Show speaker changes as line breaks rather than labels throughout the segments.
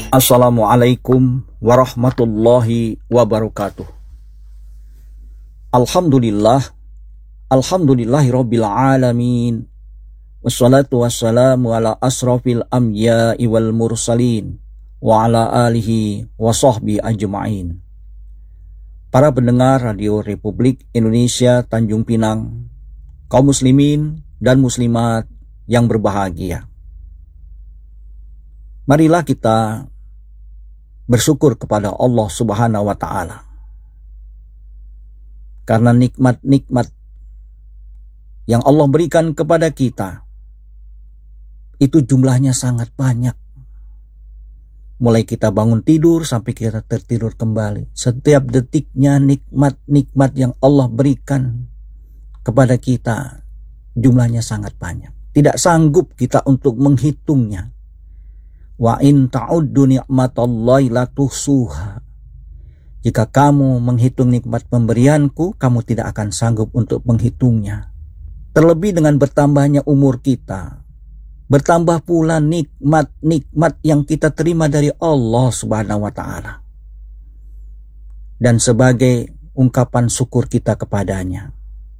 Assalamualaikum warahmatullahi wabarakatuh. Alhamdulillahirabbil alamin. Wassalatu wassalamu ala asrafil anbiya'i wal mursalin wa ala alihi wa sahbihi ajma'in. Para pendengar Radio Republik Indonesia Tanjung Pinang, kaum muslimin dan muslimat yang berbahagia. Marilah kita bersyukur kepada Allah Subhanahu wa Ta'ala, karena nikmat-nikmat yang Allah berikan kepada kita itu jumlahnya sangat banyak. Mulai kita bangun tidur sampai kita tertidur kembali, setiap detiknya nikmat-nikmat yang Allah berikan kepada kita jumlahnya sangat banyak. Tidak sanggup kita untuk menghitungnya. Wa in ta'uddu ni'matallahi la tuhsuha. Jika kamu menghitung nikmat pemberianku, kamu tidak akan sanggup untuk menghitungnya. Terlebih dengan bertambahnya umur kita, bertambah pula nikmat-nikmat yang kita terima dari Allah Subhanahu wa Ta'ala. Dan sebagai ungkapan syukur kita kepadanya,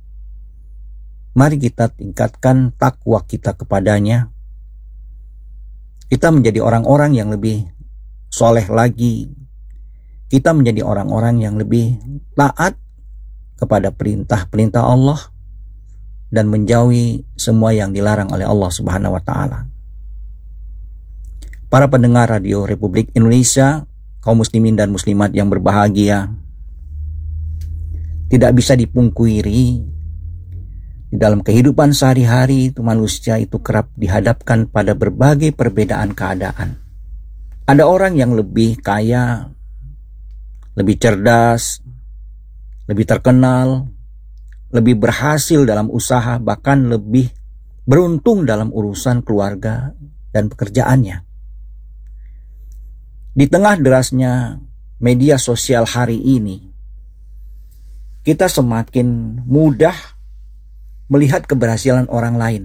mari kita tingkatkan takwa kita kepadanya. Kita menjadi orang-orang yang lebih soleh lagi. Kita menjadi orang-orang yang lebih taat kepada perintah-perintah Allah dan menjauhi semua yang dilarang oleh Allah Subhanahu wa Ta'ala. Para pendengar Radio Republik Indonesia, kaum muslimin dan muslimat yang berbahagia, tidak bisa dipungkiri, di dalam kehidupan sehari-hari itu manusia itu kerap dihadapkan pada berbagai perbedaan keadaan. Ada orang yang lebih kaya, lebih cerdas, lebih terkenal, lebih berhasil dalam usaha, bahkan lebih beruntung dalam urusan keluarga dan pekerjaannya. Di tengah derasnya media sosial hari ini, kita semakin mudah melihat keberhasilan orang lain.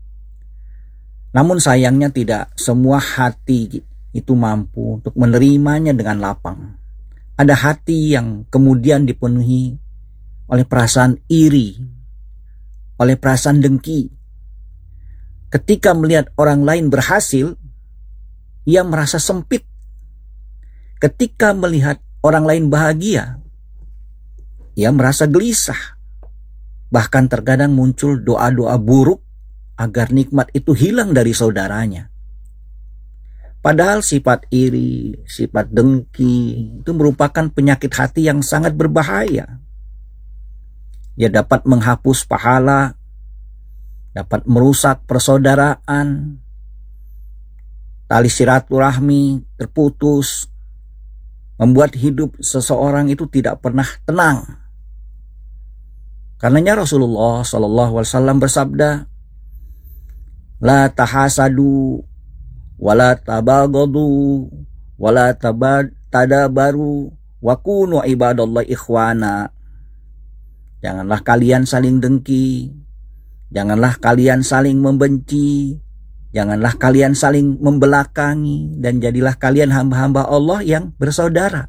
Namun sayangnya tidak semua hati itu mampu untuk menerimanya dengan lapang. Ada hati yang kemudian dipenuhi oleh perasaan iri, oleh perasaan dengki. Ketika melihat orang lain berhasil, ia merasa sempit. Ketika melihat orang lain bahagia, ia merasa gelisah. Bahkan terkadang muncul doa-doa buruk agar nikmat itu hilang dari saudaranya. Padahal sifat iri, sifat dengki itu merupakan penyakit hati yang sangat berbahaya. Ia dapat menghapus pahala, dapat merusak persaudaraan, tali silaturahmi terputus, membuat hidup seseorang itu tidak pernah tenang. Karenanya Rasulullah SAW bersabda, la tahasadu, wala tabagadu, wala tadabaru, wa kunu ibadallah ikhwana. Janganlah kalian saling dengki, janganlah kalian saling membenci, janganlah kalian saling membelakangi, dan jadilah kalian hamba-hamba Allah yang bersaudara.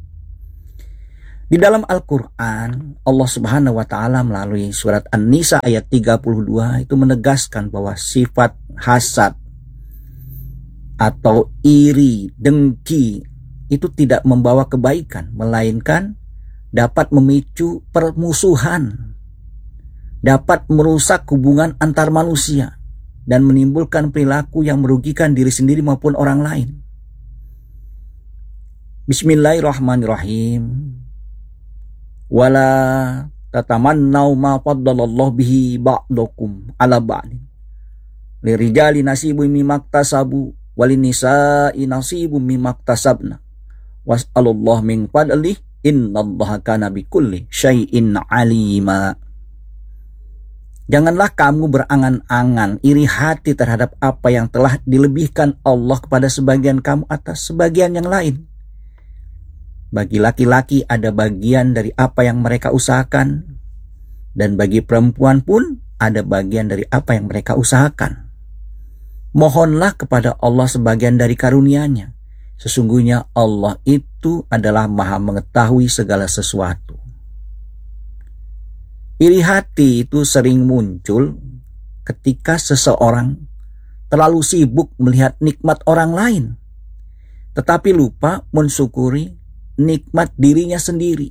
Di dalam Al-Quran, Allah Subhanahu wa Ta'ala melalui surat An-Nisa ayat 32 itu menegaskan bahwa sifat hasad atau iri, dengki itu tidak membawa kebaikan, melainkan dapat memicu permusuhan, dapat merusak hubungan antar manusia, dan menimbulkan perilaku yang merugikan diri sendiri maupun orang lain. Bismillahirrahmanirrahim. Wala tatamannau ma faddalallahu bihi ba'dakum ala ba'din. Lirijali nasibun mimmaktasabu walinisa'i nasibun mimmaktasabna. Was'alullah min fadlih innallaha kana bikulli syai'in alima. Janganlah kamu berangan-angan, iri hati terhadap apa yang telah dilebihkan Allah kepada sebagian kamu atas sebagian yang lain. Bagi laki-laki ada bagian dari apa yang mereka usahakan, dan bagi perempuan pun ada bagian dari apa yang mereka usahakan. Mohonlah kepada Allah sebagian dari karunia-Nya. Sesungguhnya Allah itu adalah Maha mengetahui segala sesuatu. Iri hati itu sering muncul ketika seseorang terlalu sibuk melihat nikmat orang lain, tetapi lupa mensyukuri nikmat dirinya sendiri.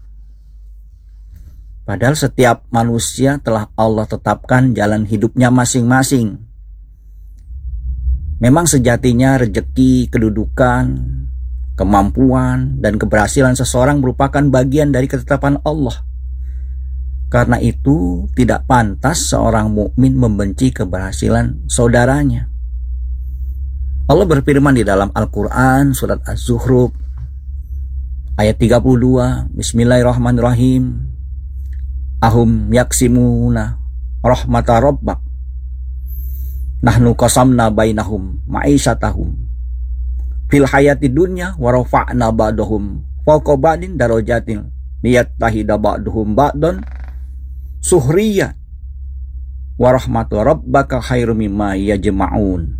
Padahal setiap manusia telah Allah tetapkan jalan hidupnya masing-masing. Memang sejatinya rezeki, kedudukan, kemampuan, dan keberhasilan seseorang merupakan bagian dari ketetapan Allah. Karena itu tidak pantas seorang mukmin membenci keberhasilan saudaranya. Allah berfirman di dalam Al-Quran surat Az-Zukhruf ayat 32, Bismillahirrahmanirrahim. Ahum yaksimuna rahmata rabbak nahnu qasamna bainahum ma'isyatahum fil hayati dunya wa rafa'na ba'dahum fawqa ba'din darajatin liyattahida ba'duhum ba'dan suhriyya wa rahmatu rabbaka khairum mimma yajma'un.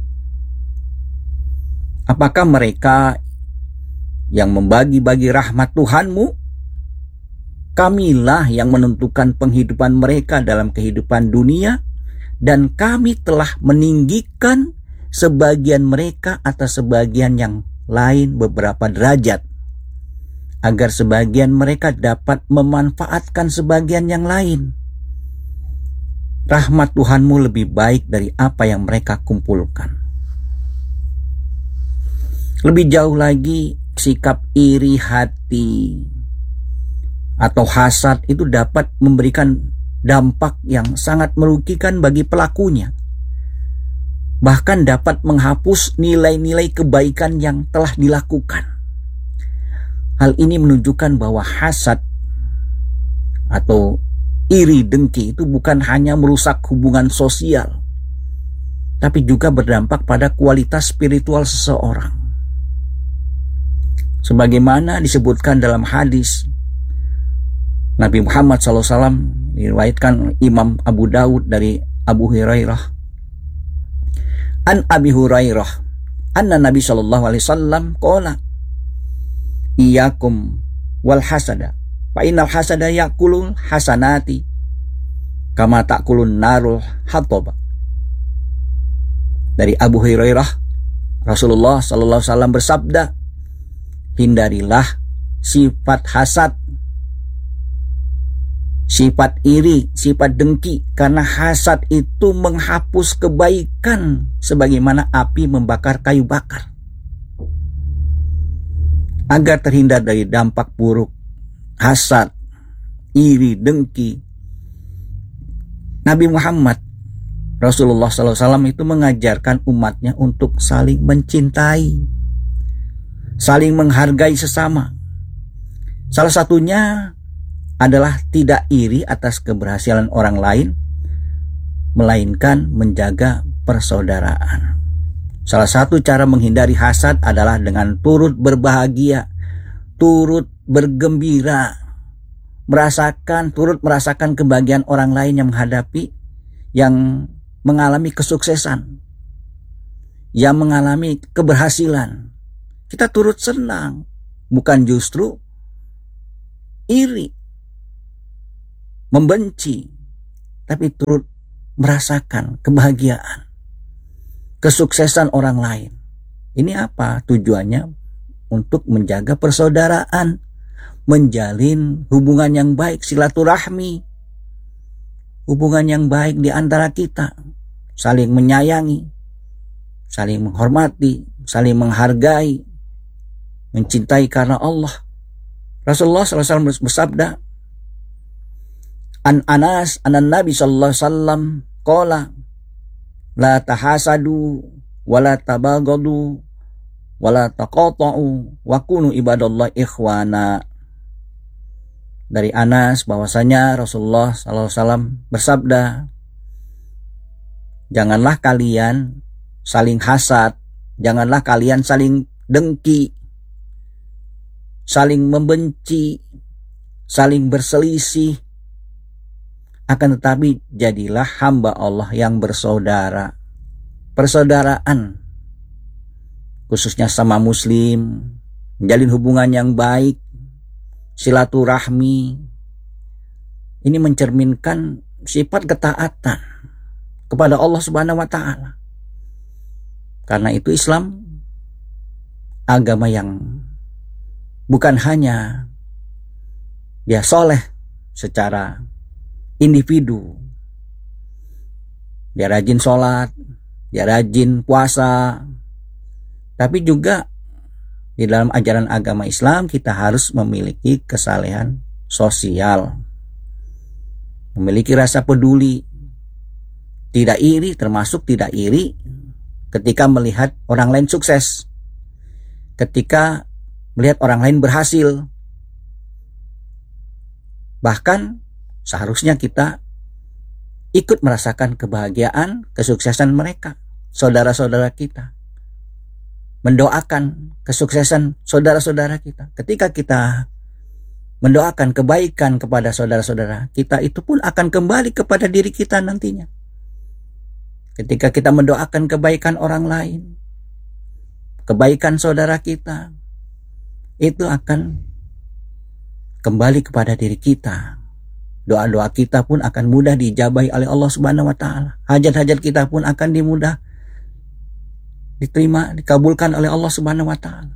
Apakah mereka yang membagi-bagi rahmat Tuhanmu? Kamilah yang menentukan penghidupan mereka dalam kehidupan dunia, dan kami telah meninggikan sebagian mereka atas sebagian yang lain beberapa derajat, agar sebagian mereka dapat memanfaatkan sebagian yang lain. Rahmat Tuhanmu lebih baik dari apa yang mereka kumpulkan. Lebih jauh lagi, sikap iri hati atau hasad itu dapat memberikan dampak yang sangat merugikan bagi pelakunya. Bahkan dapat menghapus nilai-nilai kebaikan yang telah dilakukan. Hal ini menunjukkan bahwa hasad atau iri dengki itu bukan hanya merusak hubungan sosial, tapi juga berdampak pada kualitas spiritual seseorang. Sebagaimana disebutkan dalam hadis Nabi Muhammad SAW, diriwayatkan Imam Abu Dawud dari Abu Hurairah. An Abi Hurairah, anna Nabi SAW qala, iyyakum wal hasada, fa innal hasada yakulul hasanati kama takulun narul hataba. Dari Abu Hurairah, Rasulullah SAW bersabda, hindarilah sifat hasad, sifat iri, sifat dengki, karena hasad itu menghapus kebaikan sebagaimana api membakar kayu bakar. Agar terhindar dari dampak buruk hasad, iri, dengki, Nabi Muhammad Rasulullah SAW itu mengajarkan umatnya untuk saling mencintai, saling menghargai sesama. Salah satunya adalah tidak iri atas keberhasilan orang lain, melainkan menjaga persaudaraan. Salah satu cara menghindari hasad adalah dengan turut berbahagia, turut bergembira, turut merasakan kebahagiaan orang lain yang mengalami kesuksesan, yang mengalami keberhasilan. Kita turut senang, bukan justru iri, membenci, tapi turut merasakan kebahagiaan, kesuksesan orang lain. Ini apa tujuannya? Untuk menjaga persaudaraan, menjalin hubungan yang baik, silaturahmi, hubungan yang baik di antara kita, saling menyayangi, saling menghormati, saling menghargai, mencintai karena Allah. Rasulullah SAW bersabda, An Anas anan Nabi sallallahu alaihi wasallam qala la tahasadu wala tabagadu wala taqata'u wa kunu ibadallah ikhwana. Dari Anas bahwasanya Rasulullah sallallahu alaihi wasallam bersabda, janganlah kalian saling hasad, janganlah kalian saling dengki, saling membenci, saling berselisih. Akan tetapi jadilah hamba Allah yang bersaudara. Persaudaraan khususnya sama muslim, menjalin hubungan yang baik, silaturahmi. Ini mencerminkan sifat ketaatan kepada Allah Subhanahu wa taala. Karena itu Islam agama yang bukan hanya dia soleh secara individu, dia rajin sholat, dia rajin puasa, tapi juga di dalam ajaran agama Islam kita harus memiliki kesalehan sosial, memiliki rasa peduli, tidak iri, termasuk tidak iri ketika melihat orang lain sukses, ketika melihat orang lain berhasil. Bahkan seharusnya kita ikut merasakan kebahagiaan, kesuksesan mereka, saudara-saudara kita. Mendoakan kesuksesan saudara-saudara kita. Ketika kita mendoakan kebaikan kepada saudara-saudara kita, itu pun akan kembali kepada diri kita nantinya. Ketika kita mendoakan kebaikan orang lain, kebaikan saudara kita, itu akan kembali kepada diri kita. Doa-doa kita pun akan mudah diijabahi oleh Allah Subhanahu wa taala. Hajat-hajat kita pun akan diterima, dikabulkan oleh Allah Subhanahu wa taala.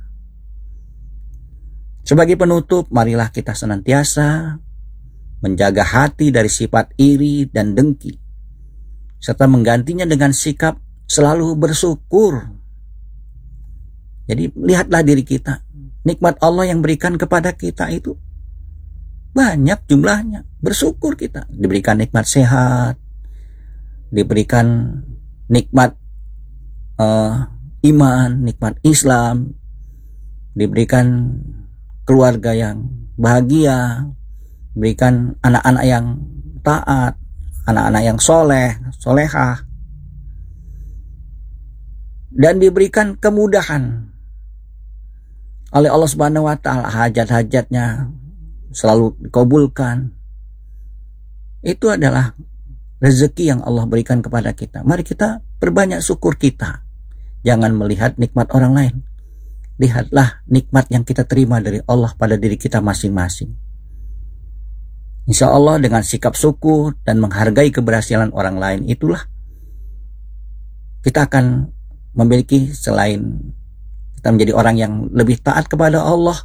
Sebagai penutup, marilah kita senantiasa menjaga hati dari sifat iri dan dengki, serta menggantinya dengan sikap selalu bersyukur. Jadi lihatlah diri kita, nikmat Allah yang berikan kepada kita itu banyak jumlahnya. Bersyukur kita, diberikan nikmat sehat, diberikan nikmat iman, nikmat Islam, diberikan keluarga yang bahagia, diberikan anak-anak yang taat, anak-anak yang soleh, solehah, dan diberikan kemudahan oleh Allah Subhanahu wa taala, hajat-hajatnya selalu dikabulkan. Itu adalah rezeki yang Allah berikan kepada kita. Mari kita perbanyak syukur kita. Jangan melihat nikmat orang lain. Lihatlah nikmat yang kita terima dari Allah pada diri kita masing-masing. Insya Allah dengan sikap syukur dan menghargai keberhasilan orang lain, itulah kita akan memiliki, selain kita menjadi orang yang lebih taat kepada Allah,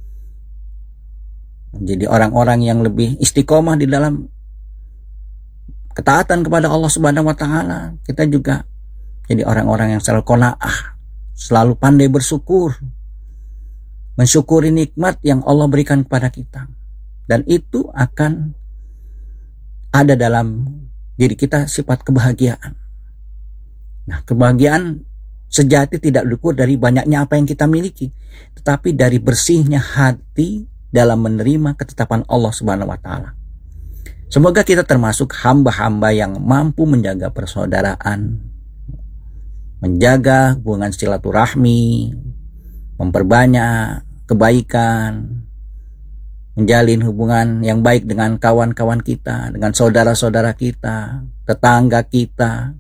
menjadi orang-orang yang lebih istiqomah di dalam ketaatan kepada Allah Subhanahu wa taala, kita juga jadi orang-orang yang selalu qanaah, selalu pandai bersyukur, mensyukuri nikmat yang Allah berikan kepada kita. Dan itu akan ada dalam diri kita sifat kebahagiaan. Nah, kebahagiaan sejati tidak diukur dari banyaknya apa yang kita miliki, tetapi dari bersihnya hati dalam menerima ketetapan Allah Subhanahu wa taala. Semoga kita termasuk hamba-hamba yang mampu menjaga persaudaraan, menjaga hubungan silaturahmi, memperbanyak kebaikan, menjalin hubungan yang baik dengan kawan-kawan kita, dengan saudara-saudara kita, tetangga kita,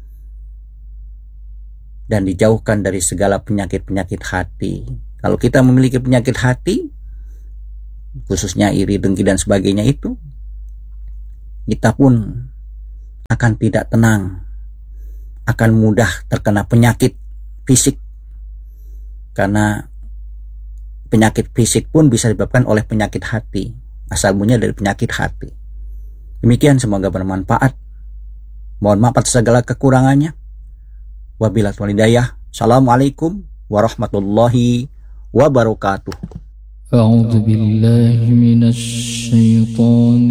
dan dijauhkan dari segala penyakit-penyakit hati. Kalau kita memiliki penyakit hati, khususnya iri, dengki, dan sebagainya itu, kita pun akan tidak tenang, akan mudah terkena penyakit fisik. Karena penyakit fisik pun bisa disebabkan oleh penyakit hati, asal mulanya dari penyakit hati. Demikian, semoga bermanfaat. Mohon maaf atas segala kekurangannya. Wabillahi taufiq wal hidayah. Assalamualaikum warahmatullahi wabarakatuh.
أعوذ بالله من الشيطان